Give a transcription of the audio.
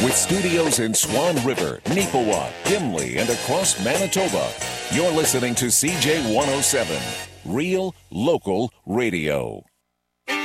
With studios in Swan River, Neepawa, Gimli, and across Manitoba, you're listening to CJ 107, Real Local Radio.